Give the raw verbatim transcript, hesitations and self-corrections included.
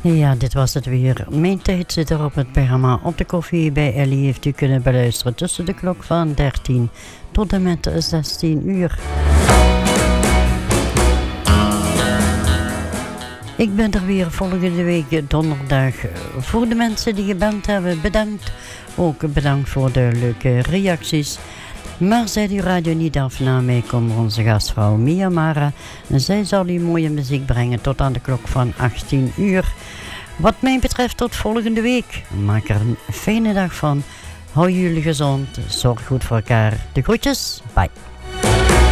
Ja, dit was het weer. Mijn tijd zit er op het programma Op de Koffie bij Ellie. Heeft u kunnen beluisteren tussen de klok van dertien tot en met zestien uur. Ik ben er weer volgende week donderdag. Voor de mensen die gebeld hebben, bedankt. Ook bedankt voor de leuke reacties. Maar zet uw radio niet af, na mij komt onze gastvrouw Mia Mara. En zij zal u mooie muziek brengen tot aan de klok van achttien uur. Wat mij betreft tot volgende week. Maak er een fijne dag van. Hou jullie gezond. Zorg goed voor elkaar. De groetjes. Bye.